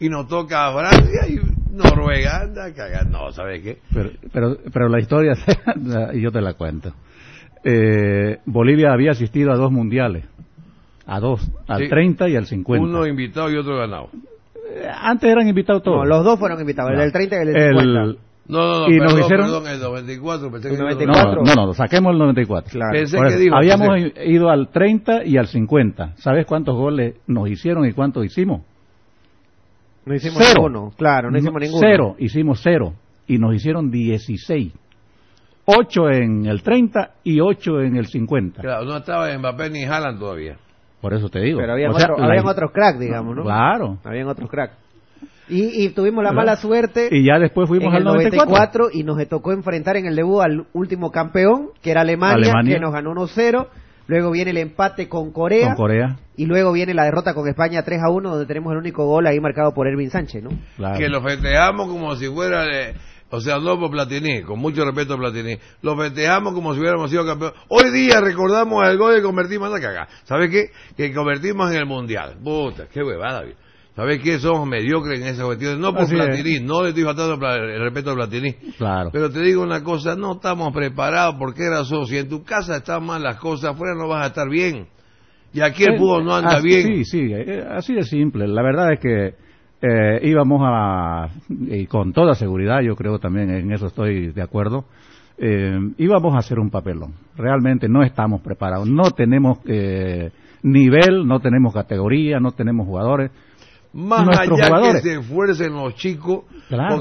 y nos toca Francia y Noruega, anda cagar, no, ¿sabes qué? Pero la historia, yo te la cuento. Bolivia había asistido a 2 mundiales, a 2, al 30 y al 50. Uno invitado y otro ganado. Antes eran invitados todos. No, los 2 fueron invitados, el del 30 y el del 50. No, y perdón, nos hicieron... perdón, el 94, pensé que el 94. No, saquemos el 94. Claro. Pensé Por que eso, dijo, habíamos ido al 30 y al 50. ¿Sabes cuántos goles nos hicieron y cuántos hicimos? No hicimos 0. ninguno, claro, no hicimos ninguno. 0, hicimos 0. Y nos hicieron 16. 8 en el 30 y 8 en el 50. Claro, no estaba Mbappé ni Haaland todavía. Por eso te digo. Pero habían otros cracks, digamos, ¿no? Claro. Habían otros cracks. Y tuvimos la mala suerte. Y ya después fuimos en al 94 y nos tocó enfrentar en el debut al último campeón, que era Alemania. Que nos ganó 1-0. Luego viene el empate con Corea. Y luego viene la derrota con España 3-1, donde tenemos el único gol ahí marcado por Ervin Sánchez, ¿no? Claro. Que lo festejamos como si fuera... o sea, no por Platini, con mucho respeto a Platini. Lo festejamos como si hubiéramos sido campeones. Hoy día recordamos el gol que convertimos en la cagada. ¿Sabes qué? Que convertimos en el Mundial. Puta, qué huevada. ¿Sabes qué? Somos mediocres en esas cuestiones. No por Así Platini, es. no le estoy faltando el respeto a Platini. Claro. Pero te digo una cosa, no estamos preparados. ¿Por qué razón? Si en tu casa están mal las cosas, afuera no vas a estar bien. Y aquí el fútbol no anda bien. Sí, así de simple. La verdad es que íbamos y con toda seguridad, yo creo también, en eso estoy de acuerdo, íbamos a hacer un papelón. Realmente no estamos preparados. No tenemos nivel, no tenemos categoría, no tenemos jugadores. Más allá que se esfuercen los chicos, claro.